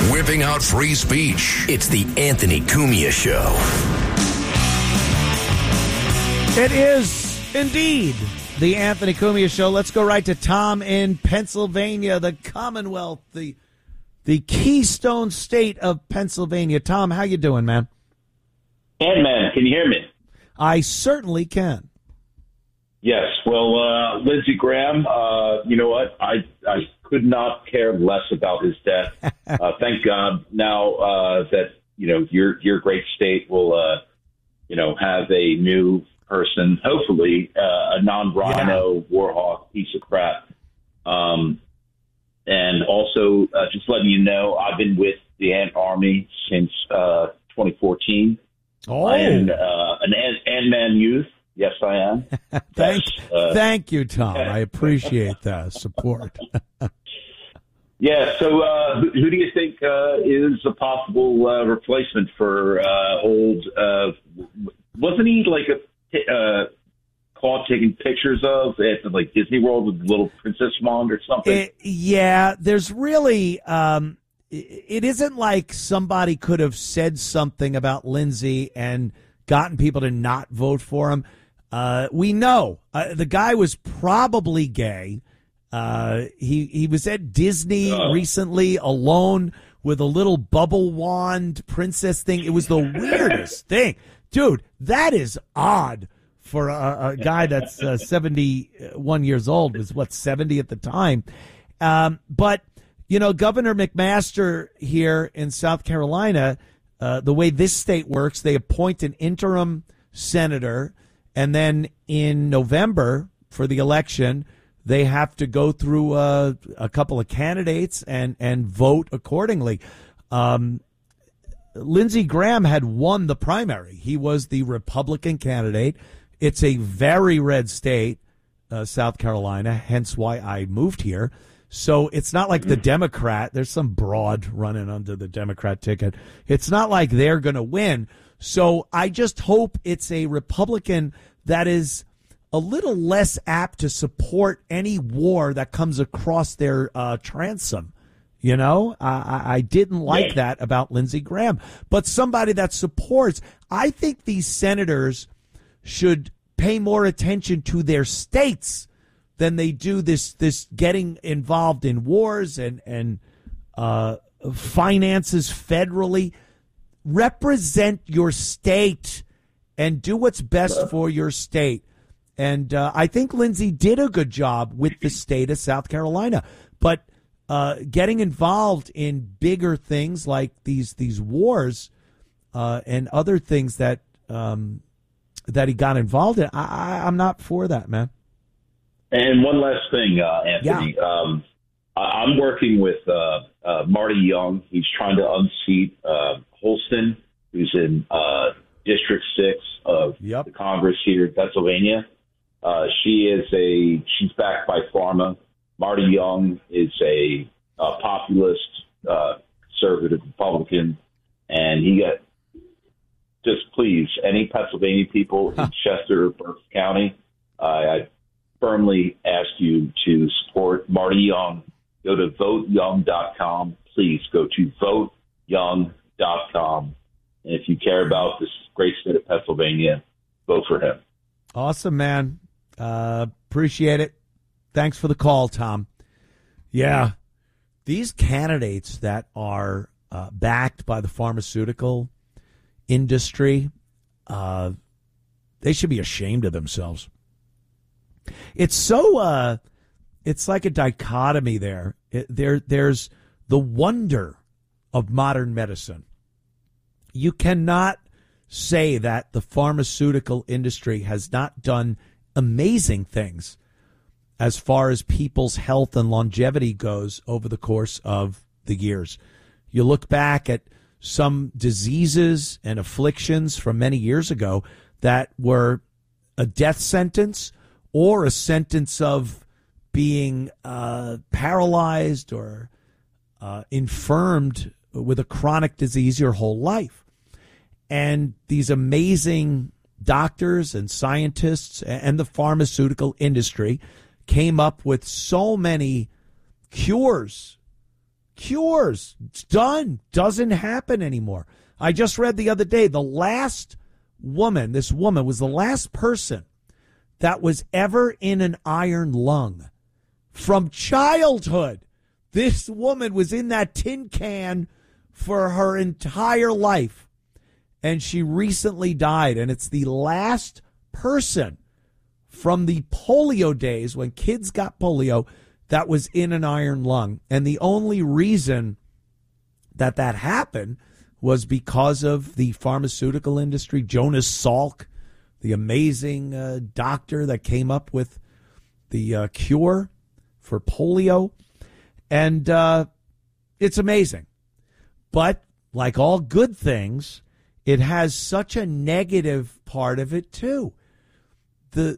Whipping out free speech. It's the Anthony Cumia Show. It is indeed the Anthony Cumia Show. Let's go right to Tom in Pennsylvania, the Commonwealth, the Keystone State of Pennsylvania. Tom, how you doing, man? Man, can you hear me? I certainly can. Yes. Well, Lindsey Graham, you know what? I could not care less about his death. Thank God now that, your great state will, have a new person, hopefully a non-rhino warhawk piece of crap. And also, just letting you know, I've been with the Ant Army since 2014. Oh. I am an Ant-Man youth. Yes, I am. Thank you, Tom. I appreciate the support. Yeah, so who do you think is a possible replacement for old... wasn't he caught taking pictures of at Disney World with Little Princess Wand or something? Yeah, there's really... it isn't like somebody could have said something about Lindsey and gotten people to not vote for him. We know the guy was probably gay. He was at Disney recently alone with a little bubble wand princess thing. It was the weirdest thing. Dude, that is odd for a guy that's 71 years old, was 70 at the time. But, Governor McMaster here in South Carolina, the way this state works, they appoint an interim senator, and then in November for the election, they have to go through a couple of candidates and vote accordingly. Lindsey Graham had won the primary. He was the Republican candidate. It's a very red state, South Carolina, hence why I moved here. So it's not like the Democrat. There's some broad running under the Democrat ticket. It's not like they're going to win. So I just hope it's a Republican that is a little less apt to support any war that comes across their transom. I didn't like that about Lindsey Graham. But somebody that supports, I think these senators should pay more attention to their states than they do this getting involved in wars and finances federally. Represent your state and do what's best for your state. And I think Lindsey did a good job with the state of South Carolina. But getting involved in bigger things like these wars and other things that he got involved in, I'm not for that, man. And one last thing, Anthony. Yeah. I'm working with Marty Young. He's trying to unseat Holston, who's in District 6 of the Congress here in Pennsylvania. She's backed by Pharma. Marty Young is a populist, conservative Republican, and he got please, any Pennsylvania people in Chester or Berks County, I firmly ask you to support Marty Young. Go to voteyoung.com. Please go to voteyoung.com. And if you care about this great state of Pennsylvania, vote for him. Awesome, man. Appreciate it. Thanks for the call, Tom. Yeah, these candidates that are backed by the pharmaceutical industry, they should be ashamed of themselves. It's so, it's like a dichotomy there. There's the wonder of modern medicine. You cannot say that the pharmaceutical industry has not done amazing things as far as people's health and longevity goes over the course of the years. You look back at some diseases and afflictions from many years ago that were a death sentence or a sentence of being paralyzed or infirmed with a chronic disease your whole life. And these amazing doctors and scientists and the pharmaceutical industry came up with so many cures cures. It's done. Doesn't happen anymore. I just read the other day, this woman was the last person that was ever in an iron lung from childhood. This woman was in that tin can for her entire life, and she recently died, and it's the last person from the polio days when kids got polio that was in an iron lung. And the only reason that happened was because of the pharmaceutical industry. Jonas Salk, the amazing doctor that came up with the cure for polio. And it's amazing. But like all good things, it has such a negative part of it too. The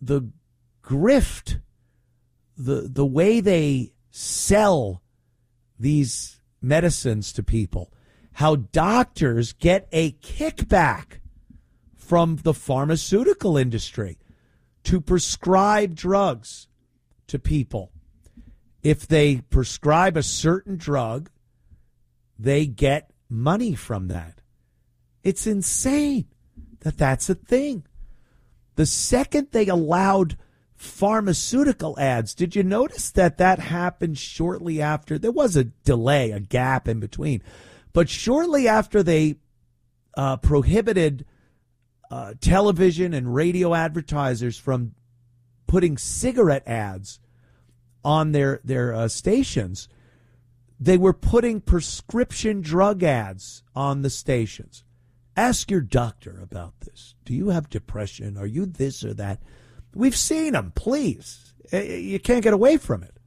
grift, the way they sell these medicines to people, how doctors get a kickback from the pharmaceutical industry to prescribe drugs to people. If they prescribe a certain drug, they get money from that. It's insane that that's a thing. The second they allowed pharmaceutical ads, did you notice that happened shortly after? There was a delay, a gap in between. But shortly after they prohibited television and radio advertisers from putting cigarette ads on their stations, they were putting prescription drug ads on the stations. Ask your doctor about this. Do you have depression? Are you this or that? We've seen them, please. You can't get away from it.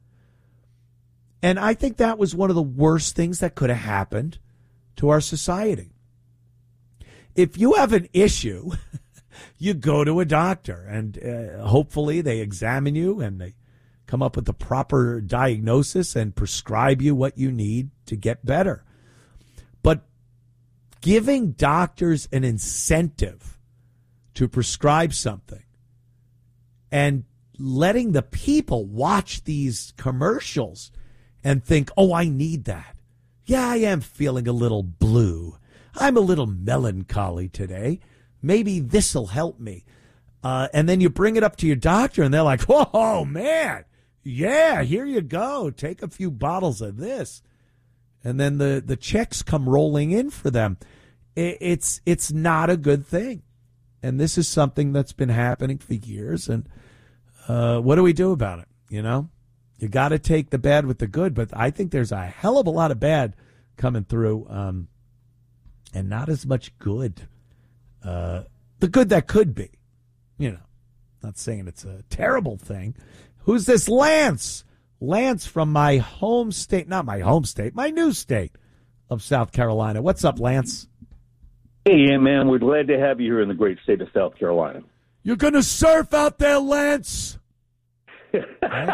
And I think that was one of the worst things that could have happened to our society. If you have an issue, you go to a doctor, and hopefully they examine you and they come up with the proper diagnosis and prescribe you what you need to get better. But giving doctors an incentive to prescribe something and letting the people watch these commercials and think, oh, I need that. Yeah, I am feeling a little blue. I'm a little melancholy today. Maybe this'll help me. And then you bring it up to your doctor and they're like, whoa, man. Yeah, here you go. Take a few bottles of this. And then the checks come rolling in for them. It's not a good thing. And this is something that's been happening for years. And what do we do about it? You know, you got to take the bad with the good. But I think there's a hell of a lot of bad coming through and not as much good. The good that could be. You know, not saying it's a terrible thing. Who's this? Lance. Lance from my home state. Not my home state. My new state of South Carolina. What's up, Lance? Hey, man, we're glad to have you here in the great state of South Carolina. You're going to surf out there, Lance? Right?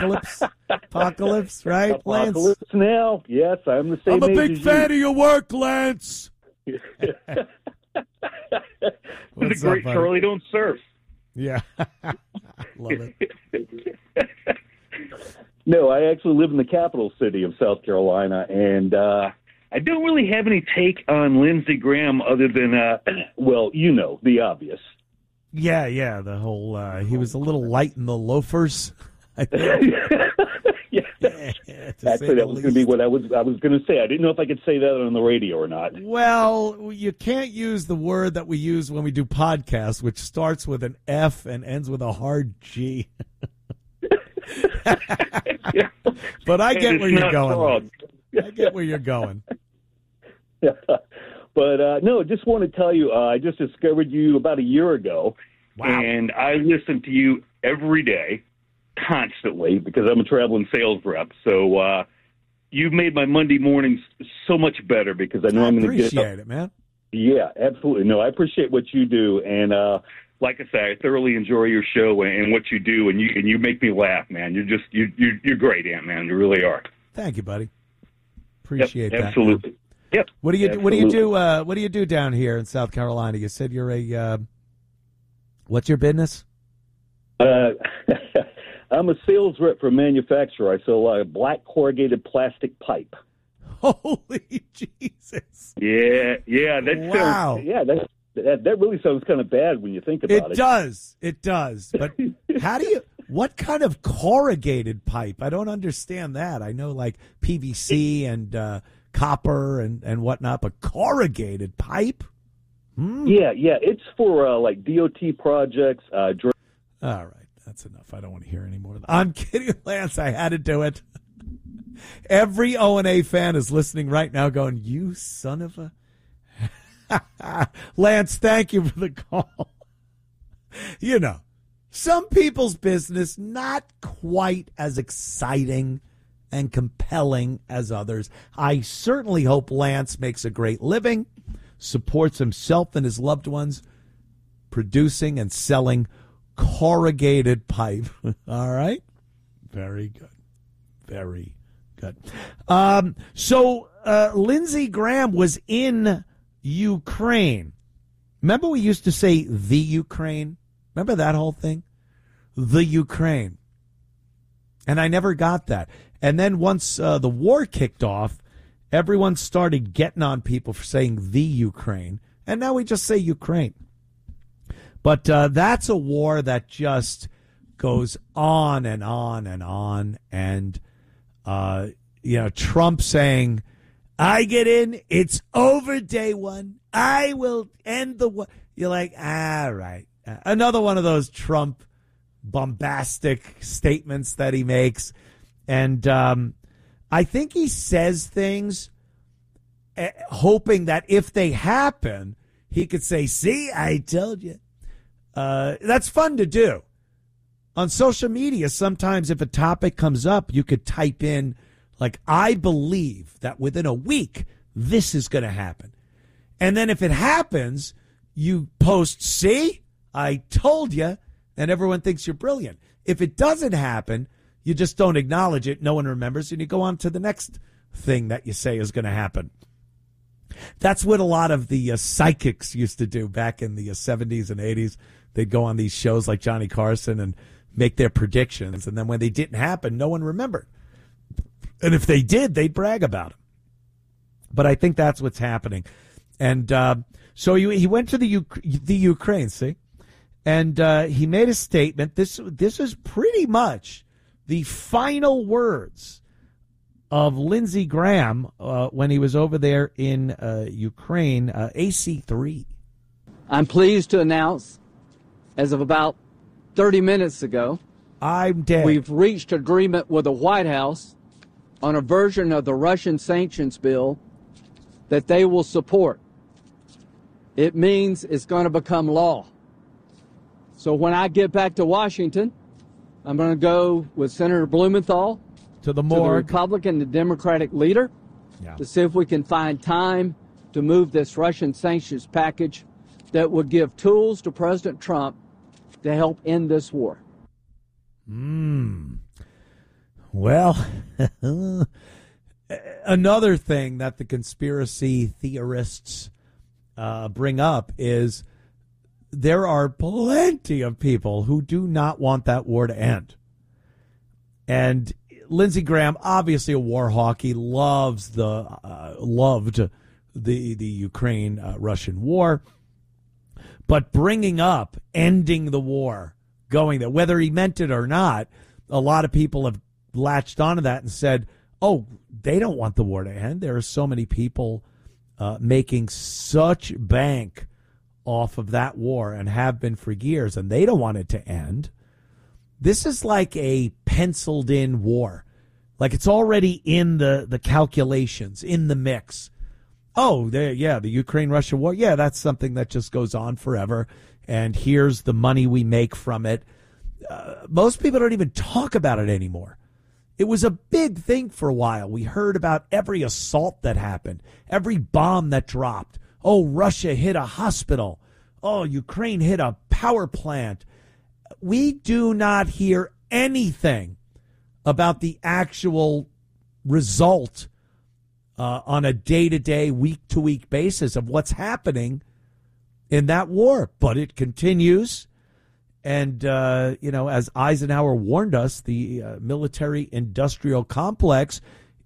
Apocalypse, right, Lance? Apocalypse now. Yes, I'm the same I'm a age big as fan of your work, Lance. the What's great up, Charlie don't surf. Yeah. Love it. No, I actually live in the capital city of South Carolina, and I don't really have any take on Lindsey Graham other than, well, you know, the obvious. Yeah, the whole, he was a little light in the loafers, I think. Yeah. Actually, that was going to be what I was going to say. I didn't know if I could say that on the radio or not. Well, you can't use the word that we use when we do podcasts, which starts with an F and ends with a hard G. Yeah. But I get And where it's you're not going. fraud. I get where you're going. Yeah. But, no, just want to tell you, I just discovered you about a year ago, Wow. and I listen to you every day, constantly, because I'm a traveling sales rep. So you've made my Monday mornings so much better because I know I'm going to get up. Appreciate it, man. Yeah, absolutely. No, I appreciate what you do, and like I say, I thoroughly enjoy your show and what you do, and you make me laugh, man. You're great, Ant-Man. You really are. Thank you, buddy. Appreciate that. Absolutely. Man. Yep. What do you Absolutely. do? What do you do down here in South Carolina? You said you're a. What's your business? I'm a sales rep for a manufacturer. I sell black corrugated plastic pipe. Holy Jesus. Yeah. Wow. That really sounds kind of bad when you think about it. It does. But what kind of corrugated pipe? I don't understand that. I know like PVC and copper and whatnot, but corrugated pipe? Yeah. It's for like DOT projects. All right. That's enough. I don't want to hear any more of that. I'm kidding, Lance. I had to do it. Every O&A fan is listening right now going, you son of a... Lance, thank you for the call. You know, some people's business not quite as exciting and compelling as others. I certainly hope Lance makes a great living, supports himself and his loved ones, producing and selling corrugated pipe. All right? Very good. Very good. So Lindsey Graham was in Ukraine. Remember we used to say the Ukraine? Remember that whole thing? The Ukraine. And I never got that. And then once the war kicked off, everyone started getting on people for saying the Ukraine. And now we just say Ukraine. But that's a war that just goes on and on and on. And, Trump saying, I get in, it's over day one. I will end the war. You're like, all right. Another one of those Trump bombastic statements that he makes. And I think he says things hoping that if they happen, he could say, see, I told you. That's fun to do. On social media, sometimes if a topic comes up, you could type in, like, I believe that within a week, this is going to happen. And then if it happens, you post, see, I told you, and everyone thinks you're brilliant. If it doesn't happen, you just don't acknowledge it. No one remembers, and you go on to the next thing that you say is going to happen. That's what a lot of the psychics used to do back in the 70s and 80s. They'd go on these shows like Johnny Carson and make their predictions. And then when they didn't happen, no one remembered. And if they did, they'd brag about them. But I think that's what's happening. And so he went to the Ukraine, see? And he made a statement. This is pretty much the final words of Lindsey Graham when he was over there in Ukraine, AC3. I'm pleased to announce, as of about 30 minutes ago, I'm dead. We've reached agreement with the White House on a version of the Russian sanctions bill that they will support. It means it's going to become law. So when I get back to Washington, I'm going to go with Senator Blumenthal to the Republican and Democratic leader to see if we can find time to move this Russian sanctions package that would give tools to President Trump to help end this war. Well, another thing that the conspiracy theorists bring up is there are plenty of people who do not want that war to end. And Lindsey Graham, obviously a war hawk, he loved the Ukraine-Russian war. But bringing up ending the war, going there, whether he meant it or not, a lot of people have latched onto that and said, oh, they don't want the war to end. There are so many people making such bank off of that war and have been for years, and they don't want it to end. This is like a penciled-in war. Like it's already in the calculations, in the mix. Oh, the Ukraine-Russia war. Yeah, that's something that just goes on forever, and here's the money we make from it. Most people don't even talk about it anymore. It was a big thing for a while. We heard about every assault that happened, every bomb that dropped. Oh, Russia hit a hospital. Oh, Ukraine hit a power plant. We do not hear anything about the actual result on a day-to-day, week-to-week basis of what's happening in that war. But it continues. And, as Eisenhower warned us, the military-industrial complex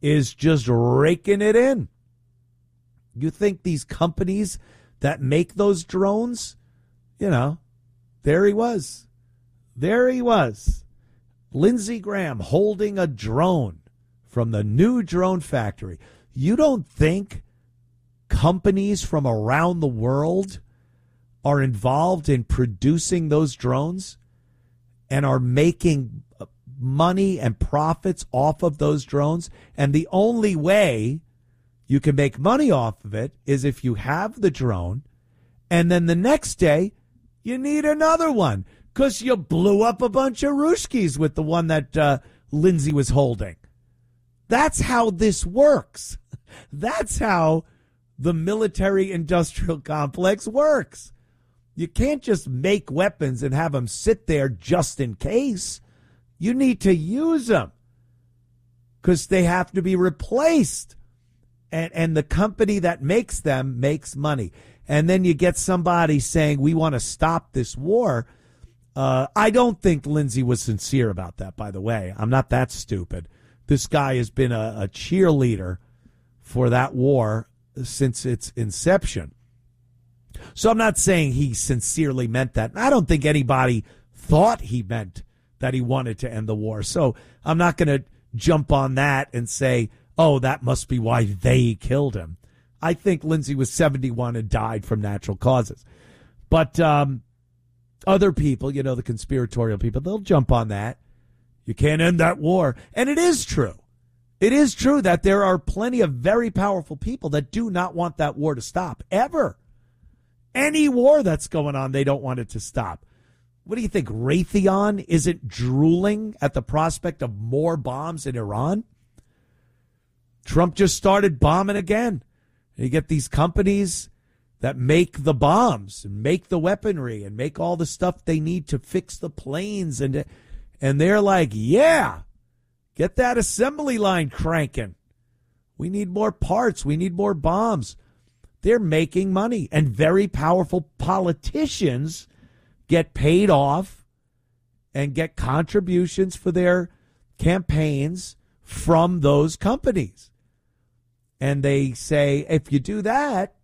is just raking it in. You think these companies that make those drones, there he was. There he was. Lindsey Graham holding a drone from the new drone factory. You don't think companies from around the world are involved in producing those drones and are making money and profits off of those drones? And the only way you can make money off of it is if you have the drone and then the next day you need another one because you blew up a bunch of Ruskies with the one that Lindsey was holding. That's how this works. That's how the military-industrial complex works. You can't just make weapons and have them sit there just in case. You need to use them because they have to be replaced. And the company that makes them makes money. And then you get somebody saying, we want to stop this war. I don't think Lindsey was sincere about that, by the way. I'm not that stupid. This guy has been a cheerleader for that war since its inception. So I'm not saying he sincerely meant that. I don't think anybody thought he meant that he wanted to end the war. So I'm not going to jump on that and say, oh, that must be why they killed him. I think Lindsey was 71 and died from natural causes. But other people, the conspiratorial people, they'll jump on that. You can't end that war. And it is true. It is true that there are plenty of very powerful people that do not want that war to stop, ever. Any war that's going on, they don't want it to stop. What do you think? Raytheon isn't drooling at the prospect of more bombs in Iran? Trump just started bombing again. You get these companies that make the bombs and make the weaponry and make all the stuff they need to fix the planes. And they're like, yeah, get that assembly line cranking. We need more parts. We need more bombs. They're making money. And very powerful politicians get paid off and get contributions for their campaigns from those companies. And they say, if you do that,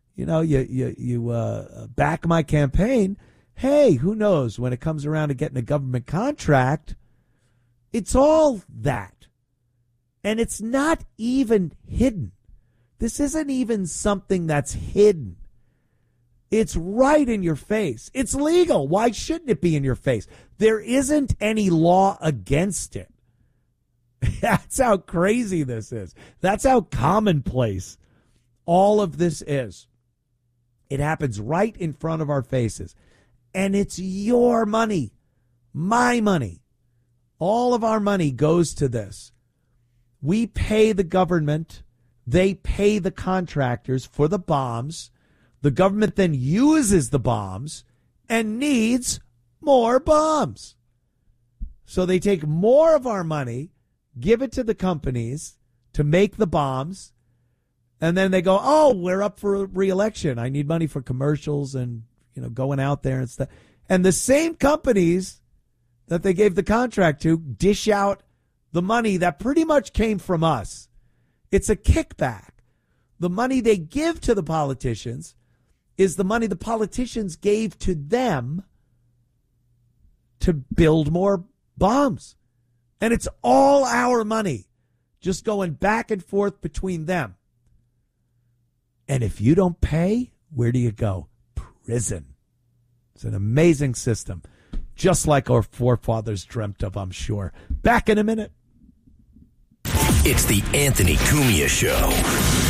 you back my campaign. Hey, who knows when it comes around to getting a government contract, it's all that. And it's not even hidden. This isn't even something that's hidden. It's right in your face. It's legal. Why shouldn't it be in your face? There isn't any law against it. That's how crazy this is. That's how commonplace all of this is. It happens right in front of our faces. And it's your money, my money. All of our money goes to this. We pay the government. They pay the contractors for the bombs. The government then uses the bombs and needs more bombs. So they take more of our money, give it to the companies to make the bombs, and then they go, oh, we're up for re-election. I need money for commercials and, going out there and stuff. And the same companies that they gave the contract to dish out the money that pretty much came from us. It's a kickback. The money they give to the politicians is the money the politicians gave to them to build more bombs. And it's all our money just going back and forth between them. And if you don't pay, where do you go? Prison. It's an amazing system, just like our forefathers dreamt of, I'm sure. Back in a minute. It's the Anthony Cumia Show.